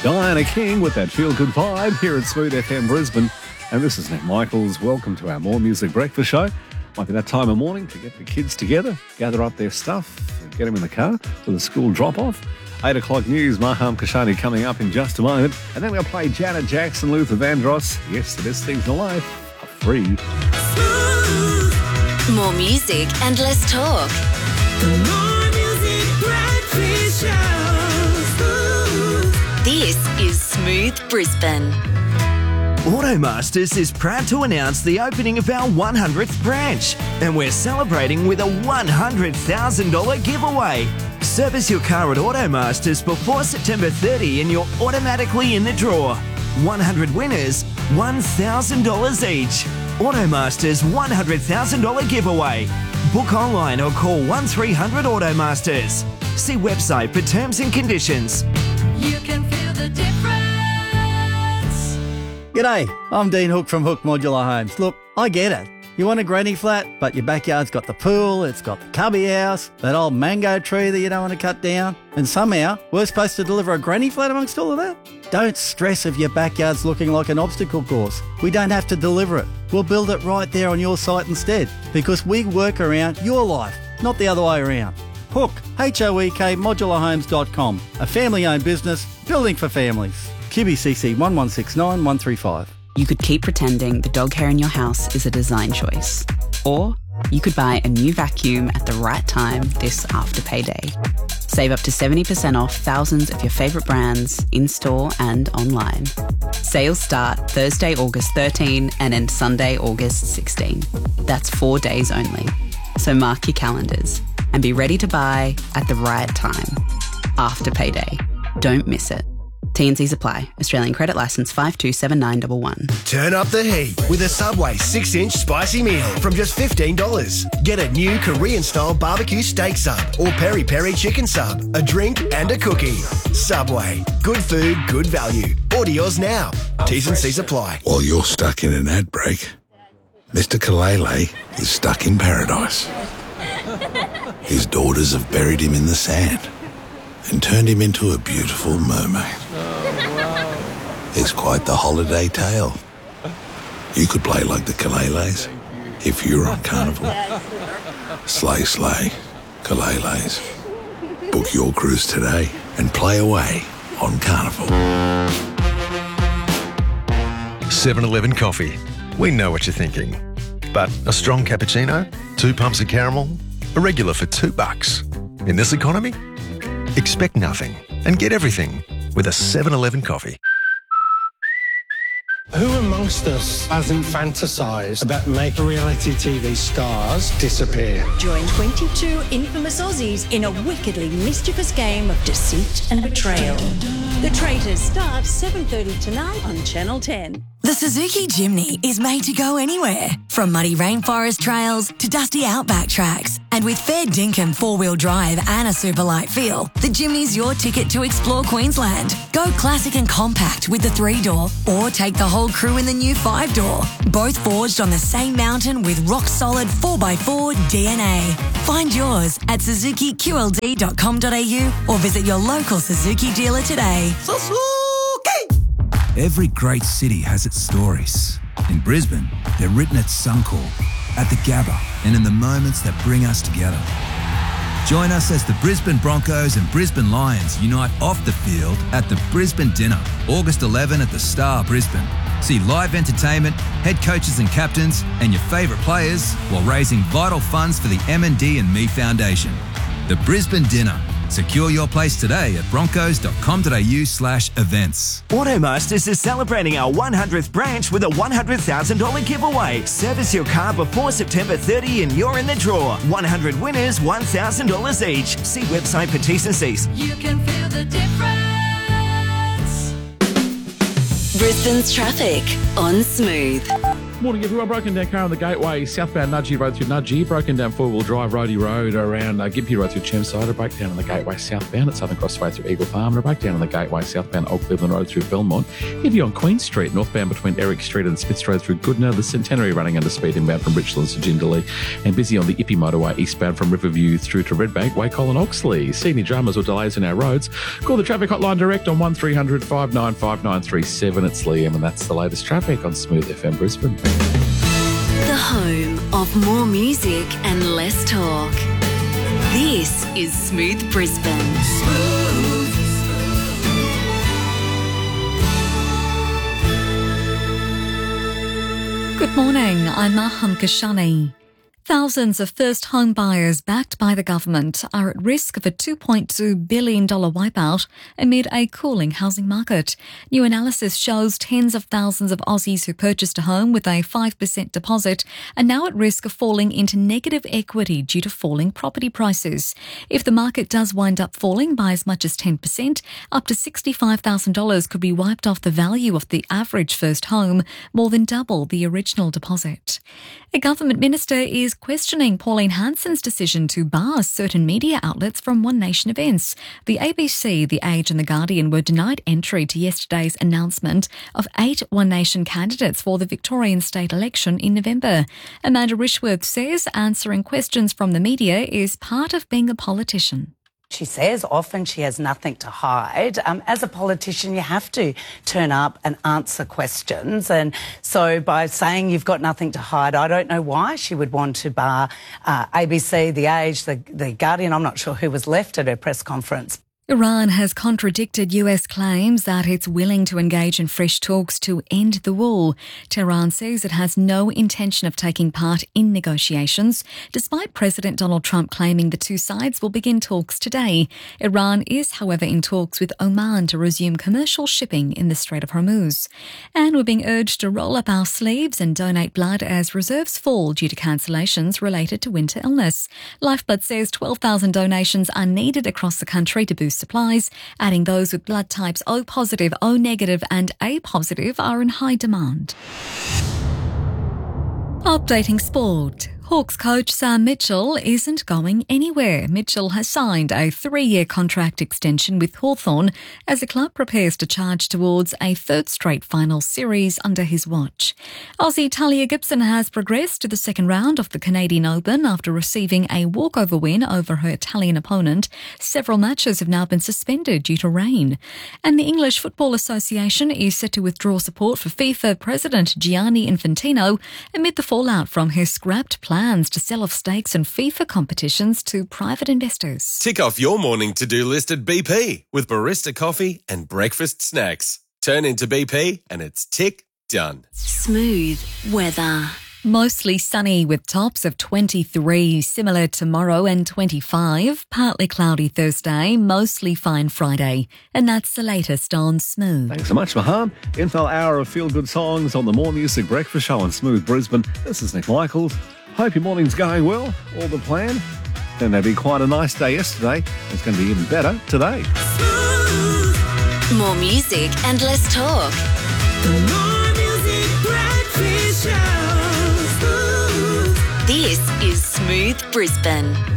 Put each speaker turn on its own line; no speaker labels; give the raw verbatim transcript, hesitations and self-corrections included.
Diana King with that feel-good vibe here at Smooth F M Brisbane. And this is Nick Michaels. Welcome to our More Music Breakfast Show. Might be that time of morning to get the kids together, gather up their stuff, and get them in the car for the school drop-off. eight o'clock news, Maham Kashani coming up in just a moment. And then we'll play Janet Jackson, Luther Vandross. Yes, the best things in life are free.
More music and less talk.
The More Music Breakfast Show.
This is Smooth Brisbane.
Automasters is proud to announce the opening of our one hundredth branch, and we're celebrating with a one hundred thousand dollars giveaway. Service your car at Automasters before September thirtieth and you're automatically in the draw. one hundred winners, one thousand dollars each. Automasters one hundred thousand dollars giveaway. Book online or call one three hundred Automasters. See website for terms and conditions.
You can feel the difference.
G'day, I'm Dean Hook from Hook Modular Homes. Look, I get it. You want a granny flat, but your backyard's got the pool, it's got the cubby house, that old mango tree that you don't want to cut down, and somehow we're supposed to deliver a granny flat amongst all of that? Don't stress if your backyard's looking like an obstacle course. We don't have to deliver it. We'll build it right there on your site instead, because we work around your life, not the other way around. Hook, H O E K, modular homes dot com, a family-owned business building for families. Q B C C one one six nine one three five.
You could keep pretending the dog hair in your house is a design choice. Or you could buy a new vacuum at the right time this after payday. Save up to seventy percent off thousands of your favourite brands in-store and online. Sales start Thursday, August thirteenth and end Sunday, August sixteenth. That's four days only. So mark your calendars and be ready to buy at the right time. After payday. Don't miss it. T and Cs apply. Australian credit licence five two seven nine one one.
Turn up the heat with a Subway six inch spicy meal from just fifteen dollars. Get a new Korean-style barbecue steak sub or peri-peri chicken sub, a drink and a cookie. Subway. Good food, good value. Order yours now. T's and C's apply.
While you're stuck in an ad break, Mister Kalele is stuck in paradise. His daughters have buried him in the sand and turned him into a beautiful mermaid. It's quite the holiday tale. You could play like the Kaleles if you were on Carnival. Slay, slay, Kaleles. Book your cruise today and play away on Carnival.
seven eleven Coffee. We know what you're thinking. But a strong cappuccino, two pumps of caramel, a regular for two bucks. In this economy, expect nothing and get everything with a seven eleven Coffee.
Who amongst us hasn't fantasised about making reality T V stars disappear?
Join twenty-two infamous Aussies in a wickedly mischievous game of deceit and betrayal. The Traitors starts seven thirty tonight on Channel ten.
The Suzuki Jimny is made to go anywhere, from muddy rainforest trails to dusty outback tracks. And with fair dinkum four-wheel drive and a super light feel, the Jimny's your ticket to explore Queensland. Go classic and compact with the three-door, or take the whole crew in the new five-door. Both forged on the same mountain with rock-solid four by four D N A. Find yours at suzuki q l d dot com dot a u or visit your local Suzuki dealer today.
Suzuki! Every great city has its stories. In Brisbane, they're written at Suncorp, at the Gabba, and in the moments that bring us together. Join us as the Brisbane Broncos and Brisbane Lions unite off the field at the Brisbane Dinner, August eleventh at the Star Brisbane. See live entertainment, head coaches and captains, and your favourite players while raising vital funds for the M and D and Me Foundation. The Brisbane Dinner. Secure your place today at broncos dot com dot a u slash events.
Automasters is celebrating our one hundredth branch with a one hundred thousand dollars giveaway. Service your car before September thirtieth and you're in the draw. one hundred winners, one thousand dollars each. See website for T's and C's.
You can feel the difference.
Brisbane's traffic on Smooth.
Morning, everyone. Broken down car on the Gateway, southbound Nudgee Road through Nudgee, broken down four-wheel drive Roadie Road around uh, Gympie Road through Chermside, a breakdown on the Gateway southbound at Southern Crossway through Eagle Farm, and a breakdown on the Gateway southbound Old Cleveland Road through Belmont. Heavy on Queen Street, northbound between Eric Street and Smiths Road through Goodna, the Centenary running under speed inbound from Richlands to Jindalee, and busy on the Ippy motorway eastbound from Riverview through to Redbank, Wacol and Oxley. See any dramas or delays in our roads? Call the traffic hotline direct on one three hundred five nine five nine three seven. It's Liam, and that's the latest traffic on Smooth F M Brisbane.
The home of more music and less talk. This is Smooth Brisbane.
Good morning, I'm Maham Kashani. Thousands of first home buyers backed by the government are at risk of a two point two billion dollars wipeout amid a cooling housing market. New analysis shows tens of thousands of Aussies who purchased a home with a five percent deposit are now at risk of falling into negative equity due to falling property prices. If the market does wind up falling by as much as ten percent, up to sixty-five thousand dollars could be wiped off the value of the average first home, more than double the original deposit. A government minister is questioning Pauline Hanson's decision to bar certain media outlets from One Nation events. The A B C, The Age and The Guardian were denied entry to yesterday's announcement of eight One Nation candidates for the Victorian state election in November. Amanda Rishworth says answering questions from the media is part of being a politician.
She says often she has nothing to hide. Um, as a politician, you have to turn up and answer questions. And so by saying you've got nothing to hide, I don't know why she would want to bar uh, A B C, The Age, the, the Guardian. I'm not sure who was left at her press conference.
Iran has contradicted U S claims that it's willing to engage in fresh talks to end the war. Tehran says it has no intention of taking part in negotiations, despite President Donald Trump claiming the two sides will begin talks today. Iran is, however, in talks with Oman to resume commercial shipping in the Strait of Hormuz. And we're being urged to roll up our sleeves and donate blood as reserves fall due to cancellations related to winter illness. Lifeblood says twelve thousand donations are needed across the country to boost supplies, adding those with blood types O positive, O negative and A positive are in high demand. Updating sport. Hawks coach Sam Mitchell isn't going anywhere. Mitchell has signed a three-year contract extension with Hawthorn as the club prepares to charge towards a third straight final series under his watch. Aussie Talia Gibson has progressed to the second round of the Canadian Open after receiving a walkover win over her Italian opponent. Several matches have now been suspended due to rain. And the English Football Association is set to withdraw support for FIFA President Gianni Infantino amid the fallout from his scrapped plan plans to sell off stakes in FIFA competitions to private investors.
Tick off your morning to-do list at B P with barista coffee and breakfast snacks. Turn into B P and it's tick done.
Smooth weather.
Mostly sunny with tops of twenty-three, similar tomorrow and twenty-five. Partly cloudy Thursday, mostly fine Friday. And that's the latest on Smooth.
Thanks so much, Maham. Info hour of feel-good songs on the More Music Breakfast Show on Smooth Brisbane. This is Nick Michaels. Hope your morning's going well. All the plan. Then there'd be quite a nice day yesterday. It's going to be even better today.
More music and less talk.
The More Music Breakfast Show.
This is Smooth Brisbane.